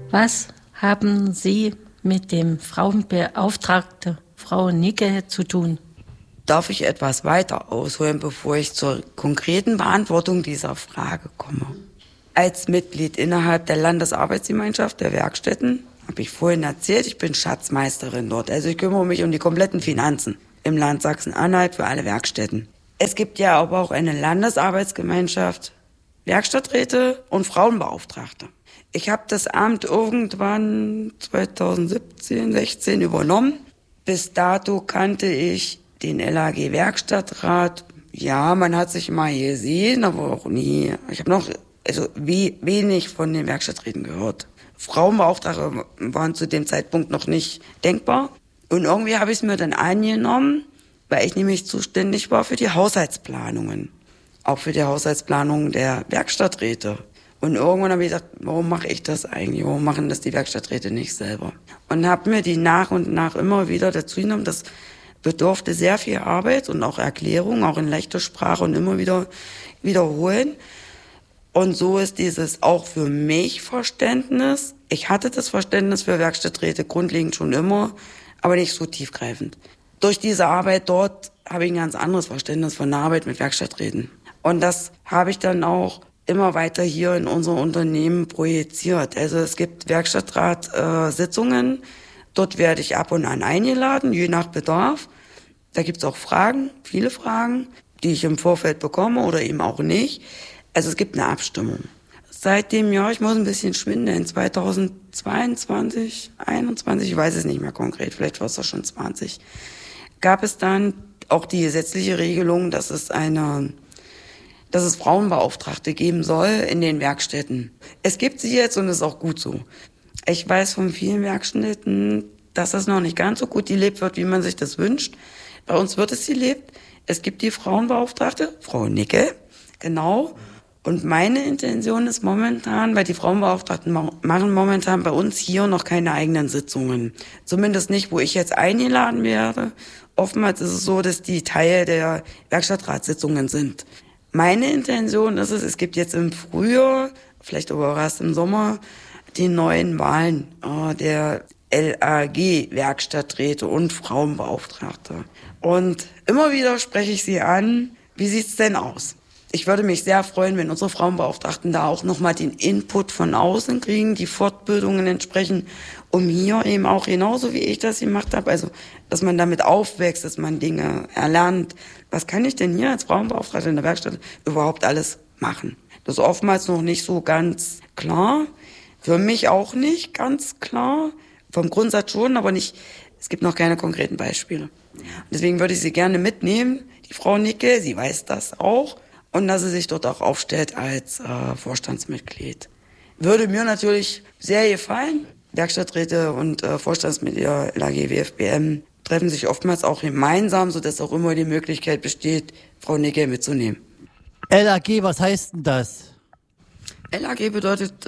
Was haben Sie mit dem Frauenbeauftragten Frau Nicke zu tun? Darf ich etwas weiter ausholen, bevor ich zur konkreten Beantwortung dieser Frage komme? Als Mitglied innerhalb der Landesarbeitsgemeinschaft der Werkstätten, habe ich vorhin erzählt, ich bin Schatzmeisterin dort. Also ich kümmere mich um die kompletten Finanzen im Land Sachsen-Anhalt für alle Werkstätten. Es gibt ja aber auch eine Landesarbeitsgemeinschaft, Werkstatträte und Frauenbeauftragte. Ich habe das Amt irgendwann 2017, 16 übernommen. Bis dato kannte ich den LAG Werkstattrat. Ja, man hat sich mal gesehen, aber auch nie. Ich habe noch wenig von den Werkstatträten gehört. Frauenbeauftragte waren zu dem Zeitpunkt noch nicht denkbar. Und irgendwie habe ich es mir dann angenommen, weil ich nämlich zuständig war für die Haushaltsplanungen. Auch für die Haushaltsplanung der Werkstatträte. Und irgendwann habe ich gesagt, warum mache ich das eigentlich? Warum machen das die Werkstatträte nicht selber? Und habe mir die nach und nach immer wieder dazu genommen. Das bedurfte sehr viel Arbeit und auch Erklärung, auch in leichter Sprache und immer wieder wiederholen. Und so ist dieses auch für mich Verständnis. Ich hatte das Verständnis für Werkstatträte grundlegend schon immer, aber nicht so tiefgreifend. Durch diese Arbeit dort habe ich ein ganz anderes Verständnis von der Arbeit mit Werkstatträten. Und das habe ich dann auch immer weiter hier in unser Unternehmen projiziert. Also es gibt Werkstattrat-Sitzungen. Dort werde ich ab und an eingeladen, je nach Bedarf. Da gibt es auch Fragen, viele Fragen, die ich im Vorfeld bekomme oder eben auch nicht. Also es gibt eine Abstimmung. Seit dem Jahr, ich muss ein bisschen schwindeln, 2022, 21, ich weiß es nicht mehr konkret, vielleicht war es doch schon 20, gab es dann auch die gesetzliche Regelung, dass es Frauenbeauftragte geben soll in den Werkstätten. Es gibt sie jetzt und es ist auch gut so. Ich weiß von vielen Werkstätten, dass das noch nicht ganz so gut gelebt wird, wie man sich das wünscht. Bei uns wird es gelebt. Es gibt die Frauenbeauftragte, Frau Nicke, genau. Und meine Intention ist momentan, weil die Frauenbeauftragten machen momentan bei uns hier noch keine eigenen Sitzungen. Zumindest nicht, wo ich jetzt eingeladen werde. Oftmals ist es so, dass die Teil der Werkstattratssitzungen sind. Meine Intention ist es gibt jetzt im Frühjahr, vielleicht aber auch erst im Sommer, die neuen Wahlen der LAG-Werkstatträte und Frauenbeauftragte. Und immer wieder spreche ich sie an, wie sieht's denn aus? Ich würde mich sehr freuen, wenn unsere Frauenbeauftragten da auch nochmal den Input von außen kriegen, die Fortbildungen entsprechen, um hier eben auch genauso wie ich das gemacht habe, also dass man damit aufwächst, dass man Dinge erlernt. Was kann ich denn hier als Frauenbeauftragte in der Werkstatt überhaupt alles machen? Das ist oftmals noch nicht so ganz klar. Für mich auch nicht ganz klar. Vom Grundsatz schon, aber nicht. Es gibt noch keine konkreten Beispiele. Und deswegen würde ich sie gerne mitnehmen, die Frau Nicke, sie weiß das auch. Und dass sie sich dort auch aufstellt als Vorstandsmitglied. Würde mir natürlich sehr gefallen. Werkstatträte und Vorstandsmitglieder LAG WFBM treffen sich oftmals auch gemeinsam, sodass auch immer die Möglichkeit besteht, Frau Nicke mitzunehmen. LAG, was heißt denn das? LAG bedeutet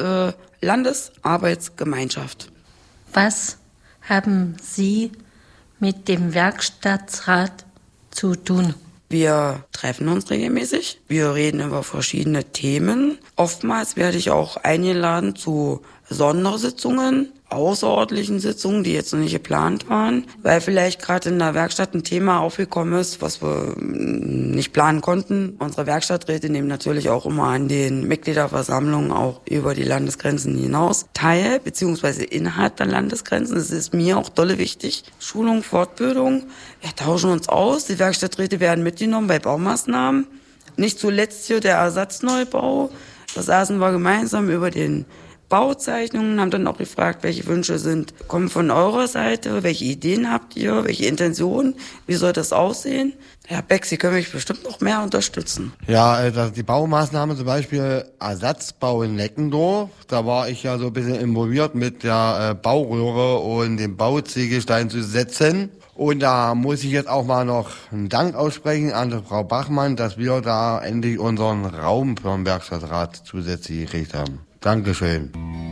Landesarbeitsgemeinschaft. Was haben Sie mit dem Werkstattrat zu tun? Wir treffen uns regelmäßig. Wir reden über verschiedene Themen. Oftmals werde ich auch eingeladen zu Sondersitzungen, außerordentlichen Sitzungen, die jetzt noch nicht geplant waren, weil vielleicht gerade in der Werkstatt ein Thema aufgekommen ist, was wir nicht planen konnten. Unsere Werkstatträte nehmen natürlich auch immer an den Mitgliederversammlungen auch über die Landesgrenzen hinaus teil, beziehungsweise innerhalb der Landesgrenzen. Das ist mir auch dolle wichtig. Schulung, Fortbildung, wir tauschen uns aus. Die Werkstatträte werden mitgenommen bei Baumaßnahmen. Nicht zuletzt hier der Ersatzneubau. Da saßen wir gemeinsam über den Bauzeichnungen, haben dann auch gefragt, welche Wünsche kommen von eurer Seite, welche Ideen habt ihr, welche Intentionen, wie soll das aussehen? Herr Beck, Sie können mich bestimmt noch mehr unterstützen. Ja, die Baumaßnahme zum Beispiel Ersatzbau in Neckendorf, da war ich ja so ein bisschen involviert mit der Bauröhre und dem Bauziegelstein zu setzen. Und da muss ich jetzt auch mal noch einen Dank aussprechen an die Frau Bachmann, dass wir da endlich unseren Raum für den Werkstattrat zusätzlich gekriegt haben. Dankeschön.